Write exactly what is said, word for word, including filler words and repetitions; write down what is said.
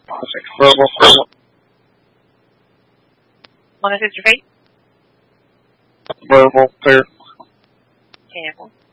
Verbal, verbal. Want to hit your fate? Verbal, clear. Cancel.